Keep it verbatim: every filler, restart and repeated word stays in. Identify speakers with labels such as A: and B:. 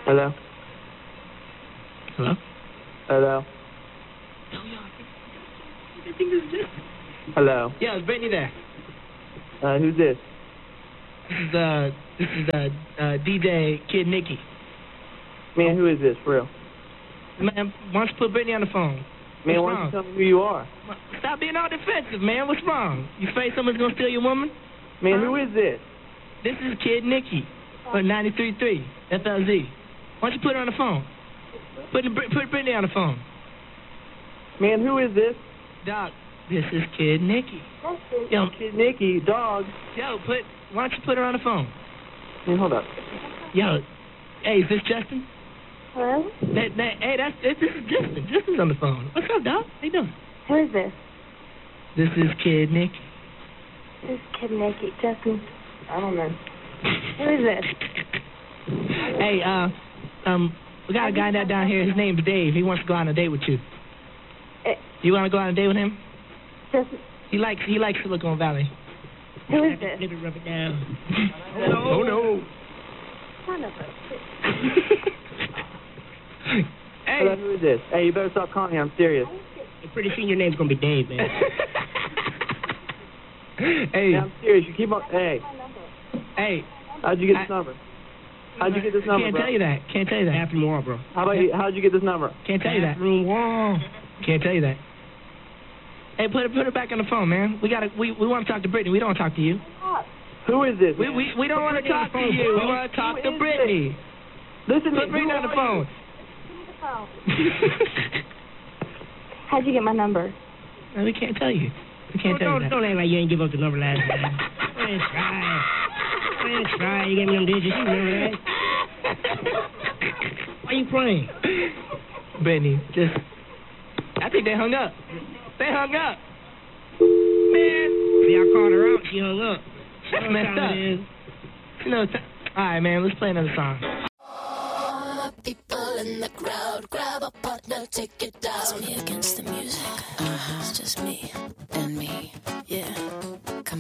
A: Hello?
B: Hello?
A: Hello? Hello?
B: Yeah, it's Brittany there.
A: Uh, who's this?
B: This is, uh, this is, uh, uh, D J Kid Nicky.
A: Man, who is this, for real?
B: Man, why don't you put Brittany on the phone?
A: Man,
B: What's
A: why don't
B: wrong?
A: you tell me who you are?
B: Stop being all defensive, man. What's wrong? You afraid someone's gonna steal your woman?
A: Man,
B: huh?
A: who is this?
B: This is Kid Nicky, for ninety-three point three F L Z. Why don't you put her on the phone? Put, put Brittany on the phone.
A: Man, who is this?
B: Doc, this is Kid Nicky. Yo,
A: Kid Nicky, dog.
B: yo, put, why don't you put her on the phone?
A: Man, hold up.
B: Yo, hey, is this Justin?
C: Hello?
B: That, that, hey, that's, this is Justin. Justin's on the phone. What's up, Doc? How you doing?
C: Who is this?
B: This is Kid Nicky.
C: This is Kid Nicky. Justin. I don't know. Who is this?
B: Hey, uh, um, we got a guy that down here. His name's Dave. He wants to go on a date with you.
C: Uh,
B: You want to go on a date with him?
C: Justin.
B: He likes he likes Silicon Valley.
C: Who is this?
B: Let it rub it down. Oh no! Oh, no.
C: Son of a
B: Hey.
A: Hello, who is this? Hey, you better stop calling me. I'm serious.
B: Pretty soon your name's gonna be Dave, man. Hey.
A: Man, I'm serious. You keep on. Hey.
B: Hey.
A: How'd you get this
B: I,
A: number? How'd you get this number,
B: Can't
A: bro?
B: tell you that. Can't tell you that. Bathroom wall, bro.
A: How about you? How'd you get this number?
B: Can't tell you that. Bathroom wall. Can't tell you that. Hey, put it put it back on the phone, man. We gotta we, we want to talk to Brittany. We don't want to talk to you.
A: Who is this?
B: We we, we don't want to talk to you. We want to talk
A: Who
B: to
A: is
B: Brittany.
A: Listen to
B: Put
A: me.
B: Brittany
A: Who
B: on the
A: are
B: phone.
C: How'd you get my number?
B: No, we can't tell you. We can't
D: Oh,
B: tell
D: don't,
B: you that.
D: don't act like you ain't give up the number last time. Go ahead, try. Go ahead, try. You gave me them digits. You remember that? Why you playing?
B: Brittany, just... I think they hung up. They hung up. Man.
D: See, I called her out. She hung up.
B: That's
D: You know
B: messed
D: what
B: up.
D: time it is.
B: You know, t- all right, man, let's play another song.
E: People in the crowd, grab a partner, take it down. It's me against the music. Uh, it's just me and me.